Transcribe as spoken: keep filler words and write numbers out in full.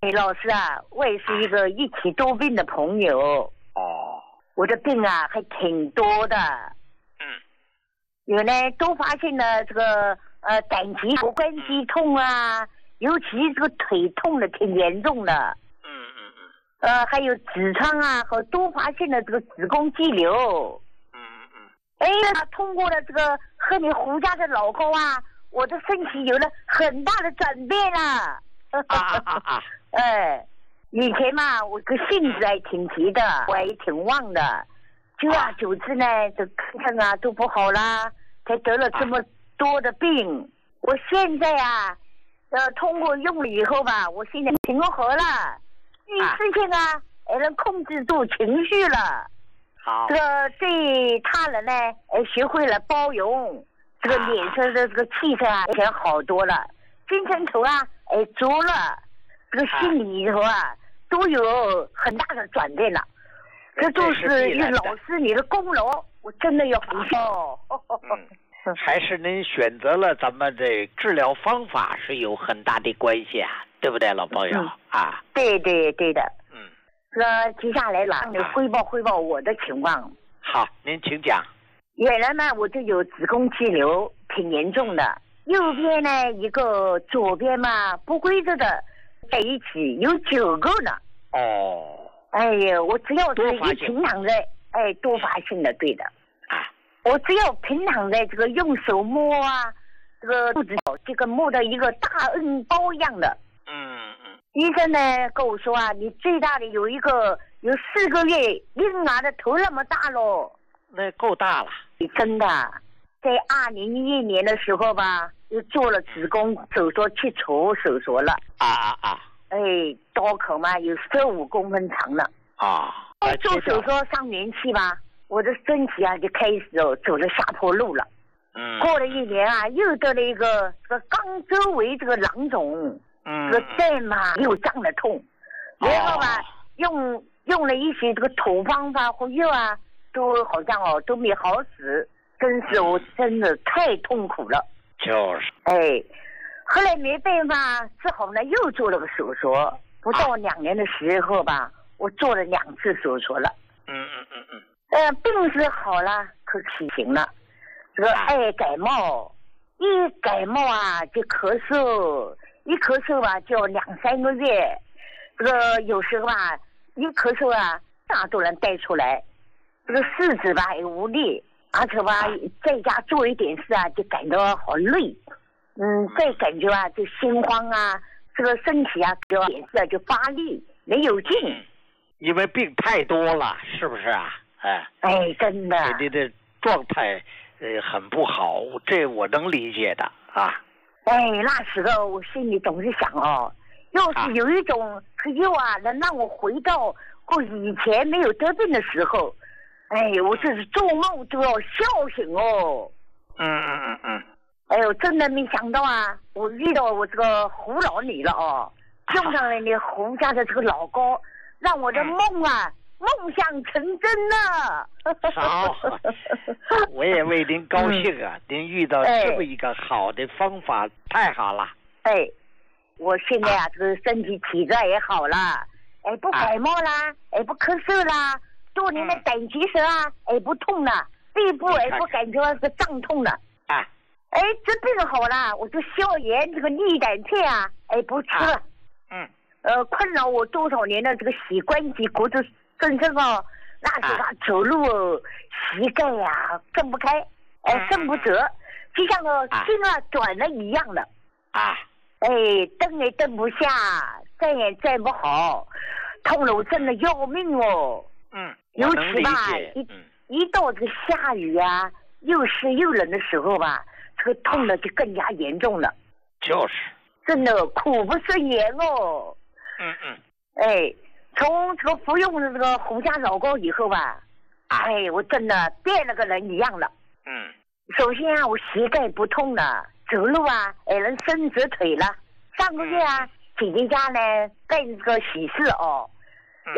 哎，老师啊，我也是一个一起多病的朋友。 哦。 我的病啊还挺多的。 嗯。 有呢，都发现了这个呃胆肌、骨关节痛啊，尤其这个腿痛的挺严重的。 嗯嗯嗯。 呃，还有痔疮啊，和都发现了这个子宫肌瘤。 嗯嗯嗯。 哎呀，通过了这个喝你胡家的老高啊，我的身体有了很大的转变了。 啊啊啊啊！ 哎，以前嘛，我这个性子还挺急的，我还挺旺的，久而久之呢，这看看啊都不好啦，才得了这么多的病。我现在啊，呃，通过用了以后吧，我现在平和了，遇事情啊，也能控制住情绪了。 好。 这个对他人呢，哎，学会了包容，这个脸色的这个气色啊，也好多了，精神头啊，哎，足了。这个心里头啊，都有很大的转变了。这都是一老师你的功劳，我真的要回报。 嗯，还是您选择了咱们这治疗方法是有很大的关系啊，对不对，老朋友？ 嗯、 啊， 对对对的。 嗯， 那接下来让你汇报汇报我的情况。 好，您请讲。 原来呢，我就有子宫肌瘤，挺严重的。右边呢一个，左边嘛不规则的。在一起有九个呢。 哦。 哎呀，我只要是一平躺在，哎，多发性的，对的。 啊。 我只要平躺在这个用手摸啊，这个肚子这个摸到一个大恩包一样的。 嗯嗯。 医生呢跟我说啊，你最大的有一个有四个月婴儿的头那么大咯。 那够大了。 真的，在二零一一年的时候吧。又做了子宫手术切除手术了。 啊啊啊！ 哎，刀口嘛有十五公分长了。 啊！ 做手术上年期吧，我的身体啊就开始哦走了下坡路了。 嗯。 过了一年啊，又得了一个这个肛周围这个囊肿。 嗯。 这个蛋嘛又胀得痛。 哦。 然后吧，用用了一些这个土方法和药啊，都好像哦都没好使，真是我真的太痛苦了。 就是。 哎，后来没办法，只好呢又做了个手术，不到两年的时候吧，我做了两次手术了。 嗯嗯嗯嗯。 呃，病是好了，可体型了。这个爱感冒，一感冒啊就咳嗽，一咳嗽吧就两三个月。这个有时候啊，一咳嗽啊，啥都能带出来。这个四肢吧也无力。而且吧，在家做一点事啊，就感到好累，嗯，再感觉啊，就心慌啊，这个身体啊，就脸色就发力，没有劲。 因为病太多了，是不是啊？哎， 哎，真的， 你的状态呃很不好，这我能理解的啊。 哎，那时候我心里总是想哦，要是有一种药啊，能让我回到过以前没有得病的时候。哎，我这是做梦都要笑醒哦。 嗯嗯嗯嗯。 哎呦，真的没想到啊！我遇到我这个胡老女了哦，用上了你胡家的这个老高，让我的梦啊，梦想成真了。 好，我也为您高兴啊！嗯、您遇到这么一个好的方法，哎、太好了。 哎，我现在啊，这个身体体质也好了，哎，不感冒啦，哎，不咳嗽啦。多年的胆结石啊，哎不痛了，背部哎不感觉是胀痛了， 啊， 哎这病好了，我就消炎这个利胆片啊，哎不吃了， 嗯， 呃困扰我多少年的这个膝关节骨质增生哦，那时候走路哦，膝盖呀蹬不开，哎伸不直，就像个筋啊转了一样的， 啊， 哎蹬也蹬不下，站也站不好，痛了我真的要命哦。 嗯， 尤其吧，一、嗯、一到这个下雨啊，又湿又冷的时候吧，这个痛的就更加严重了。 就是， 真的苦不胜言哦。 嗯嗯。 哎，从这个服用的这个胡家老膏以后吧，哎，我真的变了个人一样了。 嗯。 首先啊，我膝盖不痛了，走路啊，也能伸直腿了。上个月啊，姐姐家呢办这个喜事哦。